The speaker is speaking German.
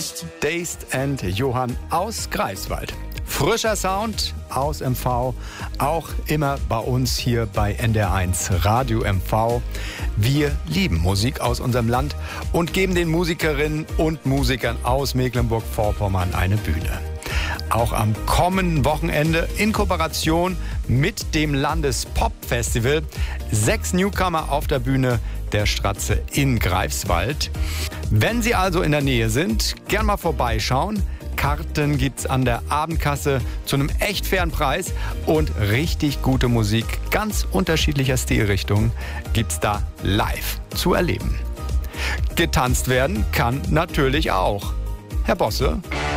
Dazed and Johann aus Greifswald. Frischer Sound aus MV, auch immer bei uns hier bei NDR1 Radio MV. Wir lieben Musik aus unserem Land und geben den Musikerinnen und Musikern aus Mecklenburg-Vorpommern eine Bühne. Auch am kommenden Wochenende in Kooperation mit dem Landespop-Festival 6 Newcomer auf der Bühne der Stratze in Greifswald. Wenn Sie also in der Nähe sind, gern mal vorbeischauen. Karten gibt's an der Abendkasse zu einem echt fairen Preis und richtig gute Musik ganz unterschiedlicher Stilrichtungen gibt's da live zu erleben. Getanzt werden kann natürlich auch. Herr Bosse?